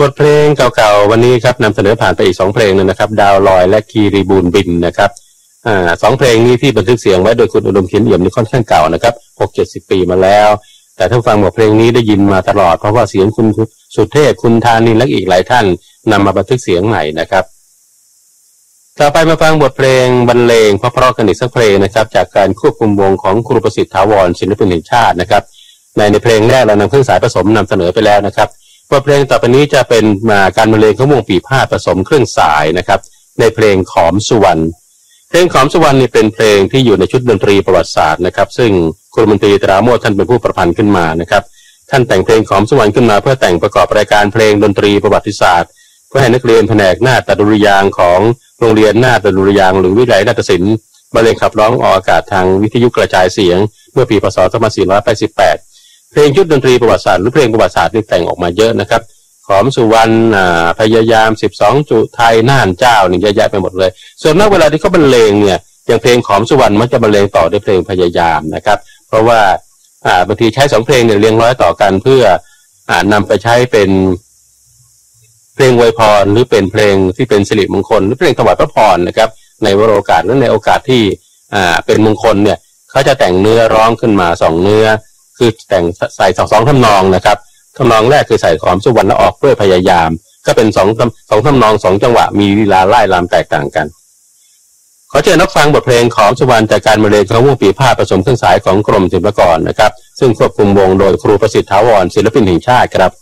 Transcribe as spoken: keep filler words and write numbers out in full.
บทเพลงเก่าๆวันนี้ครับนำเสนอผ่านไปอีกสองเพลงนึงนะครับดาวลอยและคีรีบูนบินนะครับอ่าสองเพลงนี้ที่บันทึกเสียงไว้โดยคุณอุดมเขียนเอี่ยมนี่ค่อนข้างเก่านะครับหกเจ็ดสิบปีมาแล้วแต่ถ้าฟังบทเพลงนี้ได้ยินมาตลอดเพราะว่าเสียงคุณสุเทพคุณธานินและอีกหลายท่านนำมาบันทึกเสียงใหม่นะครับต่อไปมาฟังบทเพลงบรรเลงเพราะๆกันอีกสักเพลงนะครับจากการควบคุมวงของครูประสิทธิ์ถาวรศิลปินแห่งชาตินะครับในในเพลงแรกเรานำเครื่องสายผสมนำเสนอไปแล้วนะครับบทเพลงต่อไปนี้จะเป็นมาการบรรเลงของวงปีพาดผสมเครื่องสายนะครับในเพลงขอมสุวรรณเพลงขอมสุวรรณนี่เป็นเพลงที่อยู่ในชุดดนตรีประวัติศาสตร์นะครับซึ่งครูมนตรีตราโมทท่านเป็นผู้ประพันธ์ขึ้นมานะครับท่านแต่งเพลงขอมสุวรรณขึ้นมาเพื่อแต่งประกอบรายการเพลงดนตรีประวัติศาสตร์เพื่อให้นักเรียนแผนกนาฏดุริยางค์ของโรงเรียนนาฏดุริยางค์หรือวิทยาลัยนาฏศิลป์บรรเลงขับร้องออกอากาศทางวิทยุกระจายเสียงเมื่อปีพ.ศ. สองพันสี่ร้อยแปดสิบแปดเพลงชุดดนตรีประวัติศาสตร์หรือเพลงประวัติศาสตร์นี่แต่งออกมาเยอะนะครับขอมสุวรรณพยายามสิบสองจุไทยน่านเจ้านี่เยอะแยะไปหมดเลยส่วนมากเวลาที่เขาบรรเลงเนี่ยอย่างเพลงขอมสุวรรณมันจะบรรเลงต่อด้วยเพลงพยายามนะครับเพราะว่าอ่าบางทีใช้สองเพลงเนี่ยเรียงร้อยต่อกันเพื่ออ่านำไปใช้เป็นเพลงอวยพรหรือเป็นเพลงที่เป็นสิริมงคลหรือเพลงถวายพระพรนะครับในวโรกาสและในโอกาสที่อ่าเป็นมงคลเนี่ยเขาจะแต่งเนื้อร้องขึ้นมาสองเนื้อคือแต่งใส่สองสองทำนองนะครับทำนองแรกคือใส่ขอมสุวรรณแล้วออกด้วยพยายามก็เป็นสองสองทำนองสองจังหวะมีลีลาไล่ลำแตกต่างกันขอเชิญนักฟังบทเพลงขอมสุวรรณจากการบรรเลงของวงปีพาดผสมเครื่องสายของกรมศิลปากรนะครับซึ่งควบคุมวงโดยครูประสิทธิ์ถาวรศิลปินแห่งชาติครับ